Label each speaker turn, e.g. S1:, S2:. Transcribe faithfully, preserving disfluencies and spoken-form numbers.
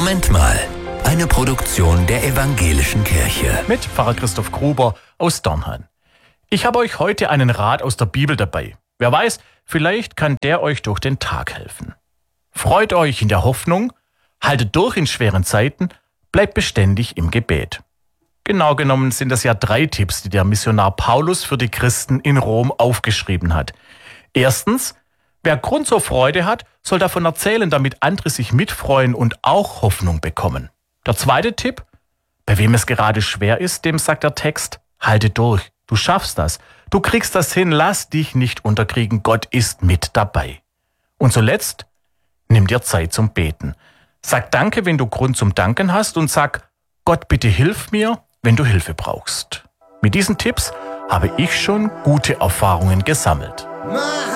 S1: Moment mal. Eine Produktion der Evangelischen Kirche.
S2: Mit Pfarrer Christoph Gruber aus Dornheim. Ich habe euch heute einen Rat aus der Bibel dabei. Wer weiß, vielleicht kann der euch durch den Tag helfen. Freut euch in der Hoffnung, haltet durch in schweren Zeiten, bleibt beständig im Gebet. Genau genommen sind das ja drei Tipps, die der Missionar Paulus für die Christen in Rom aufgeschrieben hat. Erstens, wer Grund zur Freude hat, soll davon erzählen, damit andere sich mitfreuen und auch Hoffnung bekommen. Der zweite Tipp, bei wem es gerade schwer ist, dem sagt der Text, halte durch, du schaffst das, du kriegst das hin, lass dich nicht unterkriegen, Gott ist mit dabei. Und zuletzt, nimm dir Zeit zum Beten. Sag Danke, wenn du Grund zum Danken hast und sag, Gott, bitte hilf mir, wenn du Hilfe brauchst. Mit diesen Tipps habe ich schon gute Erfahrungen gesammelt.